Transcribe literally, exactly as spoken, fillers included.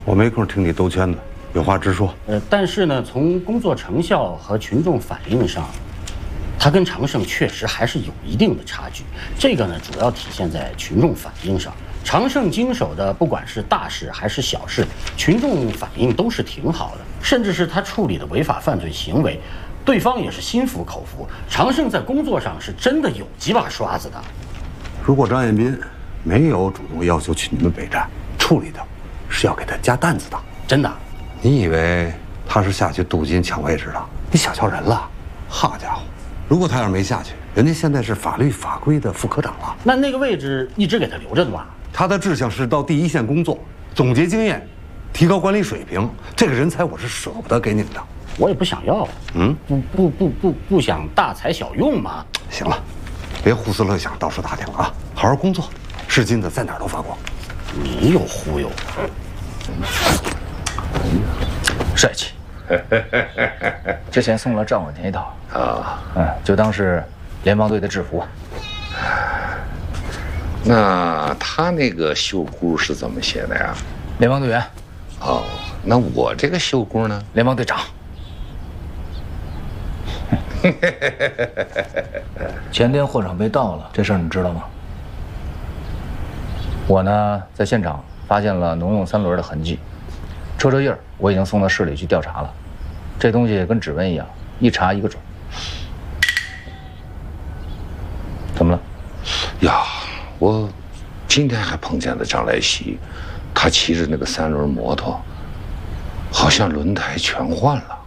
我没空听你兜圈子，有话直说。 呃，但是呢，从工作成效和群众反应上，它跟长盛确实还是有一定的差距。这个呢，主要体现在群众反应上。长盛经手的不管是大事还是小事，群众反应都是挺好的，甚至是他处理的违法犯罪行为，对方也是心服口服。长盛在工作上是真的有几把刷子的。 如果张彦斌没有主动要求去你们北站处理他，是要给他加担子的。 真的？ 你以为他是下去镀金抢位置的？你小瞧人了。好家伙，如果他要是没下去，人家现在是法律法规的副科长了。 那那个位置一直给他留着的吧？ 他的志向是到第一线工作，总结经验，提高管理水平。这个人才我是舍不得给你们的。 我也不想要。嗯，不不不不不想大材小用嘛。 行了，别胡思乱想，到处打听啊，好好工作。是金子在哪儿都发光。 你有忽悠。 帅气。之前送了赵稳田一套啊，嗯，就当是联邦队的制服。 那他那个袖箍是怎么写的呀？ 联邦队员。 哦，那我这个袖箍呢？ 联邦队长。前天货场被盗了，这事儿你知道吗？我呢，在现场发现了农用三轮的痕迹，车车印儿我已经送到市里去调查了。这东西跟指纹一样，一查一个准。怎么了？ 呀，我今天还碰见了张来喜，他骑着那个三轮摩托，好像轮胎全换了。